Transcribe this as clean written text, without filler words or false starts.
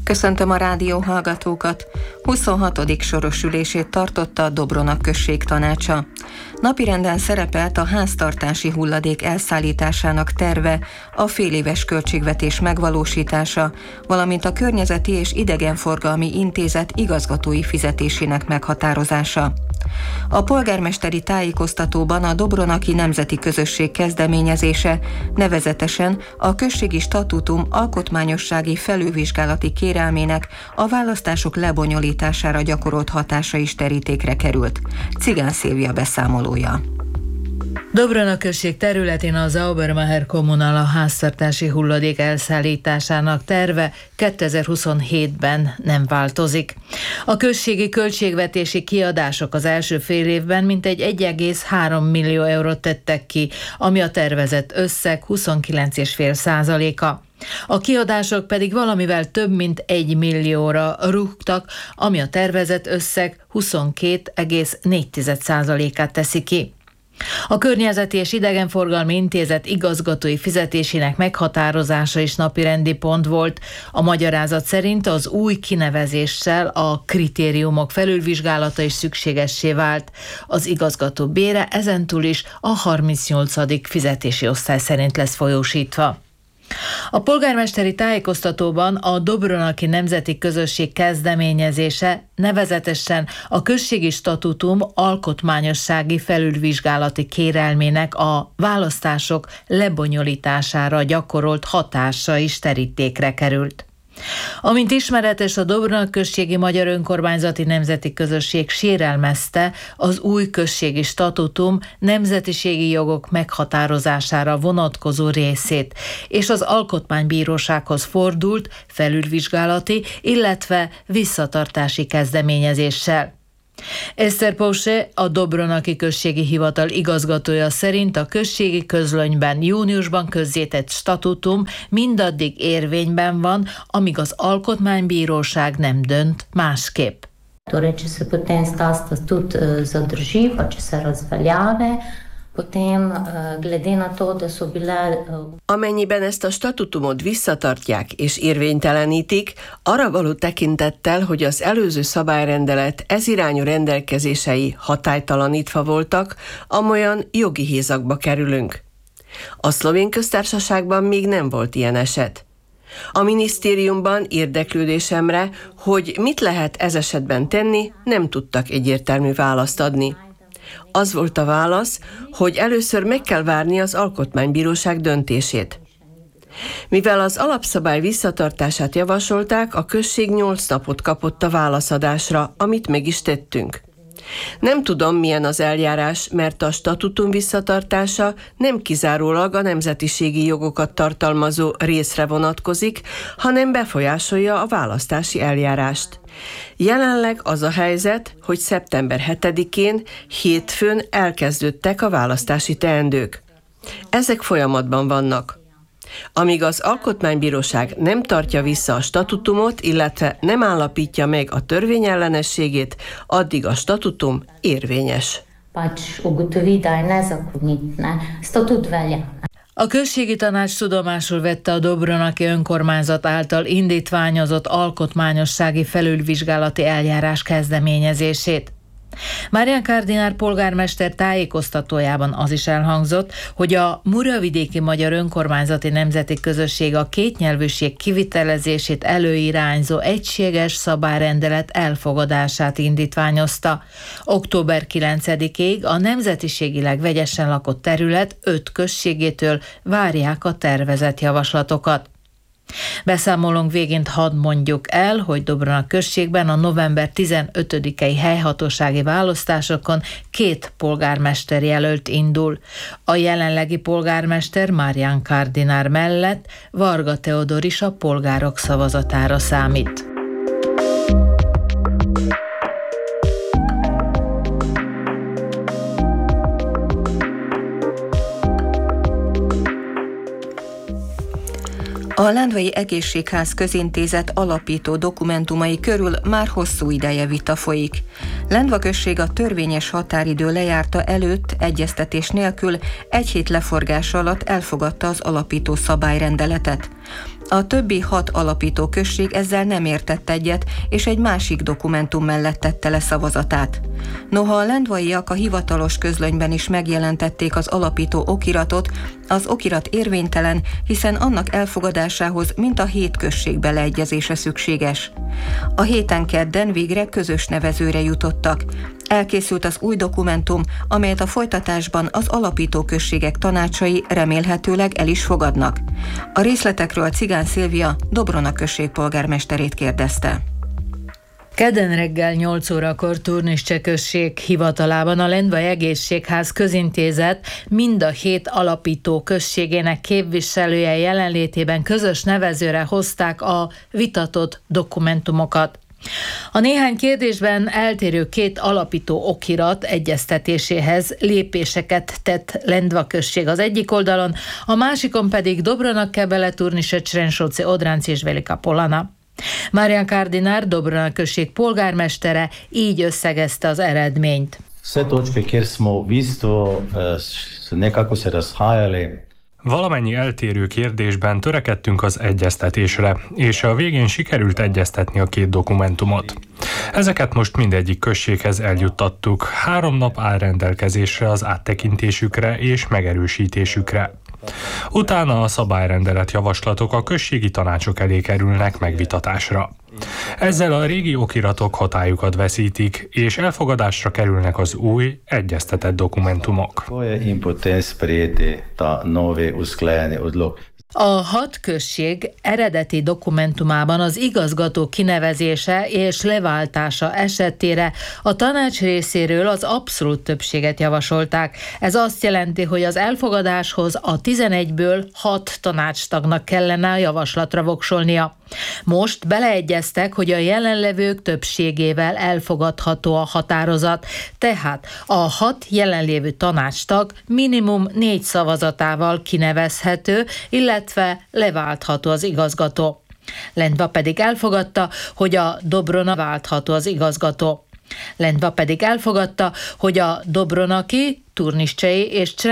Köszöntöm a rádió hallgatókat! 26. soros ülését tartotta a Dobrona község tanácsa. Napirenden szerepelt a háztartási hulladék elszállításának terve, a féléves költségvetés megvalósítása, valamint a Környezeti és Idegenforgalmi Intézet igazgatói fizetésének meghatározása. A polgármesteri tájékoztatóban a Dobronaki Nemzeti Közösség kezdeményezése, nevezetesen a községi statútum alkotmányossági felülvizsgálati kérelmének a választások lebonyolítására gyakorolt hatása is terítékre került. Cigán Szilvia beszámolója. Dobrona község területén az Aubermacher Kommunal a háztartási hulladék elszállításának terve 2027-ben nem változik. A községi költségvetési kiadások az első fél évben mintegy 1,3 millió eurót tettek ki, ami a tervezett összeg 29,5%-a. A kiadások pedig valamivel több mint 1 millióra rúgtak, ami a tervezett összeg 22,4%-át teszi ki. A Környezeti és Idegenforgalmi Intézet igazgatói fizetésének meghatározása is napirendi pont volt. A magyarázat szerint az új kinevezéssel a kritériumok felülvizsgálata is szükségessé vált. Az igazgató bére ezentúl is a 38. fizetési osztály szerint lesz folyósítva. A polgármesteri tájékoztatóban a Dobronaki Nemzeti Közösség kezdeményezése, nevezetesen a községi statútum alkotmányossági felülvizsgálati kérelmének a választások lebonyolítására gyakorolt hatása is terítékre került. Amint ismeretes, a Dobrona községi Magyar Önkormányzati Nemzeti Közösség sérelmezte az új községi statútum nemzetiségi jogok meghatározására vonatkozó részét, és az Alkotmánybírósághoz fordult felülvizsgálati, illetve visszatartási kezdeményezéssel. Eszter Póse, a Dobronaki községi hivatal igazgatója szerint a községi közlönyben júniusban közzétett statútum mindaddig érvényben van, amíg az Alkotmánybíróság nem dönt másképp. Amennyiben ezt a statutumot visszatartják és érvénytelenítik, arra való tekintettel, hogy az előző szabályrendelet ezirányú rendelkezései hatálytalanítva voltak, amolyan jogi hézakba kerülünk. A Szlovén Köztársaságban még nem volt ilyen eset. A minisztériumban érdeklődésemre, hogy mit lehet ez esetben tenni, nem tudtak egyértelmű választ adni. Az volt a válasz, hogy először meg kell várni az Alkotmánybíróság döntését. Mivel az alapszabály visszatartását javasolták, a község 8 napot kapott a válaszadásra, amit meg is tettünk. Nem tudom, milyen az eljárás, mert a statutum visszatartása nem kizárólag a nemzetiségi jogokat tartalmazó részre vonatkozik, hanem befolyásolja a választási eljárást. Jelenleg az a helyzet, hogy szeptember 7-én, hétfőn elkezdődtek a választási teendők. Ezek folyamatban vannak. Amíg az Alkotmánybíróság nem tartja vissza a statutumot, illetve nem állapítja meg a törvényellenességét, addig a statutum érvényes. A községi tanács tudomásul vette a Dobronaki önkormányzat által indítványozott alkotmányossági felülvizsgálati eljárás kezdeményezését. Márián Kárdinár polgármester tájékoztatójában az is elhangzott, hogy a Muravidéki Magyar Önkormányzati Nemzeti Közösség a kétnyelvűség kivitelezését előirányzó egységes szabályrendelet elfogadását indítványozta. Október 9-ig a nemzetiségileg vegyesen lakott terület 5 községétől várják a tervezett javaslatokat. Beszámolónk végén hadd mondjuk el, hogy Dobrona községben a november 15-i helyhatósági választásokon 2 polgármester jelölt indul. A jelenlegi polgármester Márián Kárdinár mellett Varga Teodor is a polgárok szavazatára számít. A A Lendvai Egészségház Közintézet alapító dokumentumai körül már hosszú ideje vita folyik. Lendva község a törvényes határidő lejárta előtt egyeztetés nélkül egy hét leforgása alatt elfogadta az alapító szabályrendeletet. A többi 6 alapító község ezzel nem értett egyet, és egy másik dokumentum mellett tette le szavazatát. Noha a lendvaiak a hivatalos közlönyben is megjelentették az alapító okiratot, az okirat érvénytelen, hiszen annak elfogadásához mint a 7 község beleegyezése szükséges. A héten kedden végre közös nevezőre jutottak. Elkészült az új dokumentum, amelyet a folytatásban az alapító községek tanácsai remélhetőleg el is fogadnak. A részletekről Cigán Szilvia, Dobrona község polgármesterét kérdezte. Kedden reggel 8 órakor Turniszcse község hivatalában a Lendvai Egészségház Közintézet mind a 7 alapító községének képviselője jelenlétében közös nevezőre hozták a vitatott dokumentumokat. A néhány kérdésben eltérő 2 alapító okirat egyeztetéséhez lépéseket tett Lendva község az egyik oldalon, a másikon pedig Dobrona Kebele, Turniszcse, Črenšovci, Odranci és Velika Polana. Marian Kardinár, Dobrona község polgármestere így összegezte az eredményt. Sve točke, kjer smo v bistvu nekako se razhajali. Valamennyi eltérő kérdésben törekedtünk az egyeztetésre, és a végén sikerült egyeztetni a 2 dokumentumot. Ezeket most mindegyik községhez eljuttattuk. 3 nap áll rendelkezésre az áttekintésükre és megerősítésükre. Utána a szabályrendelet javaslatok a községi tanácsok elé kerülnek megvitatásra. Ezzel a régi okiratok hatályukat veszítik, és elfogadásra kerülnek az új, egyeztetett dokumentumok. A 6 község eredeti dokumentumában az igazgató kinevezése és leváltása esetére a tanács részéről az abszolút többséget javasolták. Ez azt jelenti, hogy az elfogadáshoz a 11-ből 6 tanácstagnak kellene a javaslatra voksolnia. Most beleegyeztek, hogy a jelenlevők többségével elfogadható a határozat, tehát a 6 jelenlévő tanácstag minimum 4 szavazatával kinevezhető, illetve leváltható az igazgató. Lendva pedig elfogadta, hogy a Dobrona váltható az igazgató. Lendva pedig elfogadta, hogy a dobronaki, turniszcsei és